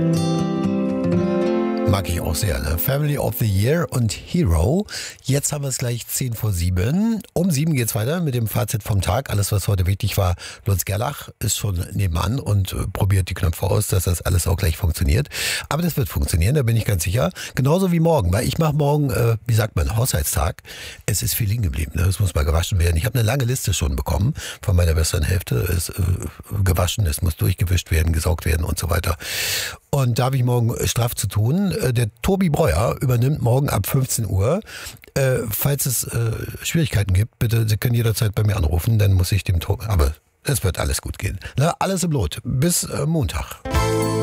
Mag ich auch sehr, ne? Family of the Year und Hero. Jetzt haben wir es gleich 10 vor 7. Um 7 geht's weiter mit dem Fazit vom Tag. Alles, was heute wichtig war. Lutz Gerlach ist schon nebenan und probiert die Knöpfe aus, dass das alles auch gleich funktioniert. Aber das wird funktionieren, da bin ich ganz sicher. Genauso wie morgen, weil ich mache morgen, wie sagt man, Haushaltstag. Es ist viel liegen geblieben, ne? Es muss mal gewaschen werden. Ich habe eine lange Liste schon bekommen von meiner besseren Hälfte. Es ist gewaschen, es muss durchgewischt werden, gesaugt werden und so weiter. Und da habe ich morgen straff zu tun. Der Tobi Breuer übernimmt morgen ab 15 Uhr. Falls es Schwierigkeiten gibt, bitte, Sie können jederzeit bei mir anrufen, dann muss ich dem Tobi, aber es wird alles gut gehen. Na, alles im Lot. Bis Montag.